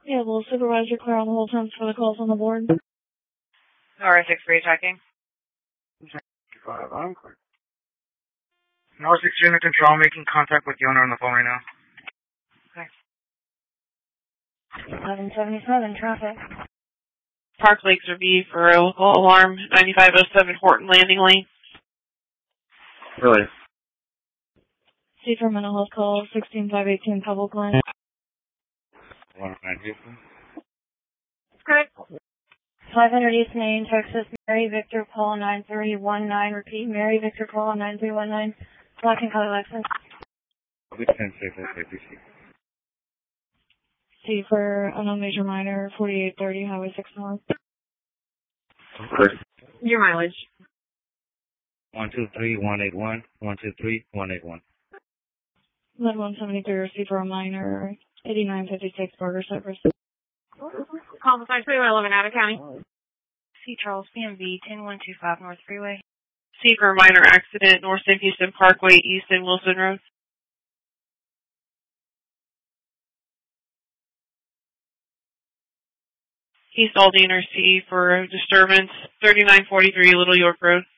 Yeah, will supervisor clear on the whole time for the calls on the board? North 6 tracking. 5, I'm clear. North 6 unit control, making contact with the owner on the phone right now. Okay. 1177 traffic. Park Lakes RV for a local alarm 9507 Horton Landing Lane. Really? C for mental health call 16518 public line. 109 vehicle. Okay. 500 East Main, Texas, Mary Victor Paul 9319. Repeat, Mary Victor Paul 9319. Black and color Lexus. I'll be 10-6, okay, appreciate it. C for unknown major minor 4830 Highway 6 North. Okay. Your mileage. 123181. 123181. Lead 173 C for a minor 8956 Burger Cypress. Homicide 311 out of county. C Charles PMV 10125 North Freeway. C for minor accident, North St. Houston Parkway, East and Wilson Road. East Aldine or C for disturbance, 3943 Little York Road.